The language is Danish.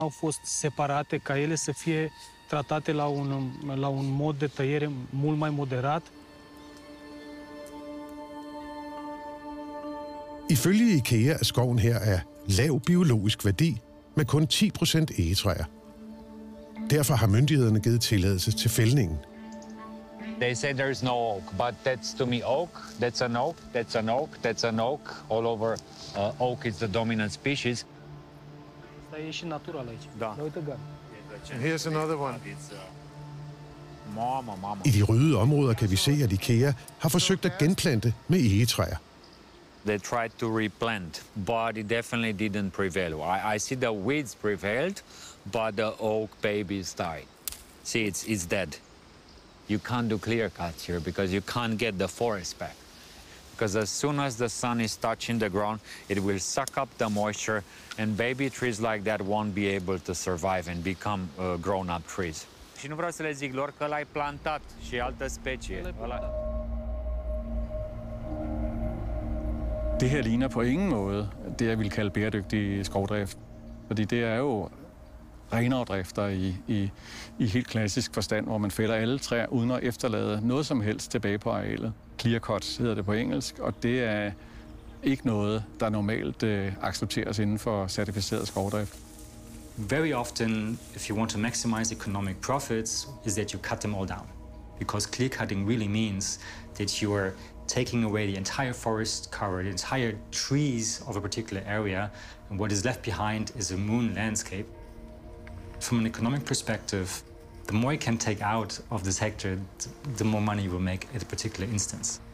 Au fost separate ca ele să fie tratate la un mod de tăiere mult mai moderat. Ifølge IKEA er skoven her af lav biologisk værdi med kun 10% egetræer. Derfor har myndighederne givet tilladelse til fældningen. They say there is no oak, but that's to me oak, that's an oak, that's an oak, that's an oak. All over oak is the dominant species. Asta e și natural aici. Da. Uite, gata. And here's another one. Mama. I de rydde områder kan vi se, at IKEA har forsøgt at genplante med egetræer. They tried to replant, but it definitely didn't prevail. I see the weeds prevailed, but the oak babies died. See, it's dead. You can't do clear cuts here because you can't get the forest back. Because as soon as the sun is touching the ground, it will suck up the moisture, and baby trees like that won't be able to survive and become grown-up trees. Și nu vreau să le zic lor că l-ai plantat și altă specie. Det her ligner på ingen måde det, jeg vil kalde bæredygtig skovdrift. Fordi det er jo renavdrifter i helt klassisk forstand, hvor man fælder alle træer uden at efterlade noget som helst tilbage på arealet. Clear cuts hedder det på engelsk, og det er ikke noget, der normalt accepteres inden for certificeret skovdrift. Very often, if you want to maximize economic profits, is that you cut them all down. Because clear cutting really means that you are taking away the entire forest cover, the entire trees of a particular area, and what is left behind is a moon landscape. From an economic perspective, the more you can take out of this hectare, the more money you will make at a particular instance.